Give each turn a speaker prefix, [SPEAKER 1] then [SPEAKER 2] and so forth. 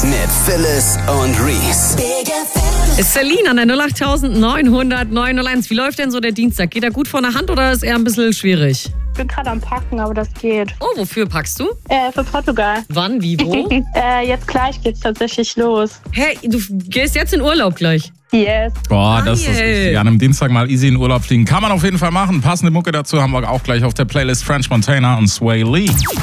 [SPEAKER 1] mit Phyllis und Reese.
[SPEAKER 2] Celine an der 08900 Wie läuft denn so der Dienstag? Geht er gut von der Hand oder ist er ein bisschen schwierig?
[SPEAKER 3] Ich bin gerade am Packen, aber das geht.
[SPEAKER 2] Oh, wofür packst du?
[SPEAKER 3] Für Portugal.
[SPEAKER 2] Wann, wie, wo?
[SPEAKER 3] Jetzt gleich geht's tatsächlich los.
[SPEAKER 2] Hey, du gehst jetzt in Urlaub gleich.
[SPEAKER 3] Yes.
[SPEAKER 4] Boah, das ist richtig. An einem Dienstag mal easy in Urlaub fliegen. Kann man auf jeden Fall machen. Passende Mucke dazu haben wir auch gleich auf der Playlist. French Montana und Sway Lee.